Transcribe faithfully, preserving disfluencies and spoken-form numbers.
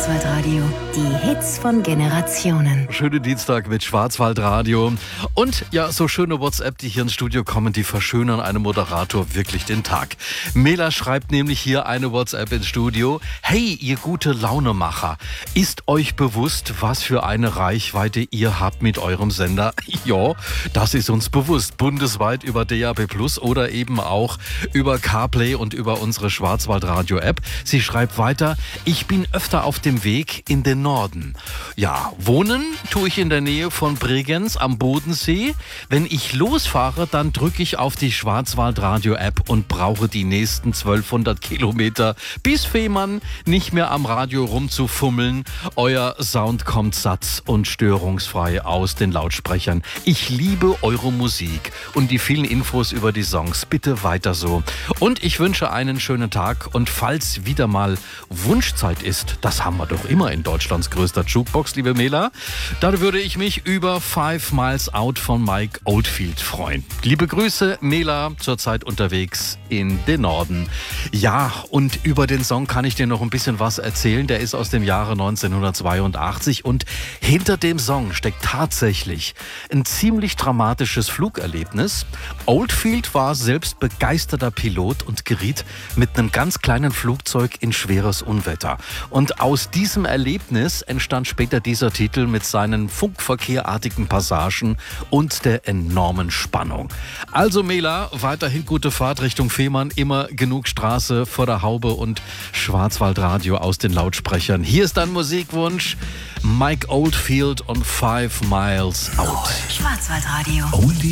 Schwarzwaldradio. Die Hits von Generationen. Schönen Dienstag mit Schwarzwaldradio. Und ja, so schöne WhatsApp, die hier ins Studio kommen, die verschönern einem Moderator wirklich den Tag. Mela schreibt nämlich hier eine WhatsApp ins Studio. Hey, ihr gute Launemacher. Ist euch bewusst, was für eine Reichweite ihr habt mit eurem Sender? Ja, das ist uns bewusst. Bundesweit über D A B plus oder eben auch über CarPlay und über unsere Schwarzwaldradio-App. Sie schreibt weiter, ich bin öfter auf dem Weg in den Norden. Ja, wohnen tue ich in der Nähe von Bregenz am Bodensee. Wenn ich losfahre, dann drücke ich auf die Schwarzwaldradio-App und brauche die nächsten zwölfhundert Kilometer bis Fehmarn nicht mehr am Radio rumzufummeln. Euer Sound kommt satz und störungsfrei aus den Lautsprechern. Ich liebe eure Musik und die vielen Infos über die Songs. Bitte weiter so. Und ich wünsche einen schönen Tag und falls wieder mal Wunschzeit ist, das haben wir doch immer in Deutschlands größter Jukebox, liebe Mela, dann würde ich mich über Five Miles Out von Mike Oldfield freuen. Liebe Grüße, Mela, zurzeit unterwegs in den Norden. Ja, und über den Song kann ich dir noch ein bisschen was erzählen. Der ist aus dem Jahre neunzehnhundertzweiundachtzig und hinter dem Song steckt tatsächlich ein ziemlich dramatisches Flugerlebnis. Oldfield war selbst begeisterter Pilot und geriet mit einem ganz kleinen Flugzeug in schweres Unwetter. Und aus diesem Erlebnis entstand später dieser Titel mit seinen funkverkehrartigen Passagen und der enormen Spannung. Also Mela, weiterhin gute Fahrt Richtung Fehmarn, immer genug Straße vor der Haube und Schwarzwaldradio aus den Lautsprechern. Hier ist dein Musikwunsch, Mike Oldfield und Five Miles Out. Schwarzwaldradio.